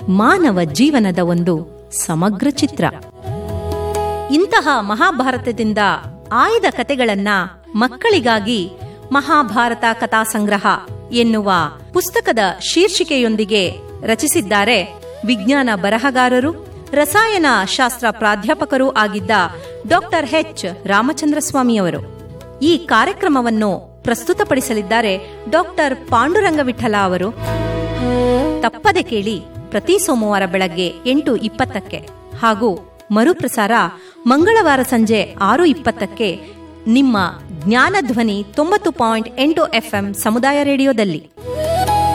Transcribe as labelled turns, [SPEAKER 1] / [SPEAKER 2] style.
[SPEAKER 1] ಮಾನವ ಜೀವನದ ಒಂದು ಸಮಗ್ರ ಚಿತ್ರ. ಇಂತಹ ಮಹಾಭಾರತದಿಂದ ಆಯ್ದ ಕತೆಗಳನ್ನ ಮಕ್ಕಳಿಗಾಗಿ ಮಹಾಭಾರತ ಕಥಾಸಂಗ್ರಹ ಎನ್ನುವ ಪುಸ್ತಕದ ಶೀರ್ಷಿಕೆಯೊಂದಿಗೆ ರಚಿಸಿದ್ದಾರೆ ವಿಜ್ಞಾನ ಬರಹಗಾರರು ರಸಾಯನ ಶಾಸ್ತ್ರ ಪ್ರಾಧ್ಯಾಪಕರೂ ಆಗಿದ್ದ ಡಾಕ್ಟರ್ ಎಚ್ ರಾಮಚಂದ್ರ ಸ್ವಾಮಿಯವರು. ಈ ಕಾರ್ಯಕ್ರಮವನ್ನು ಪ್ರಸ್ತುತಪಡಿಸಲಿದ್ದಾರೆ ಡಾಕ್ಟರ್ ಪಾಂಡುರಂಗ ವಿಠಲ ಅವರು. ತಪ್ಪದೆ ಕೇಳಿ ಪ್ರತಿ ಸೋಮವಾರ ಬೆಳಗ್ಗೆ 8:20 ಹಾಗೂ ಮರುಪ್ರಸಾರ ಮಂಗಳವಾರ ಸಂಜೆ 6:20 ನಿಮ್ಮ ಜ್ಞಾನಧ್ವನಿ 90.8 FM ಸಮುದಾಯ ರೇಡಿಯೋದಲ್ಲಿ.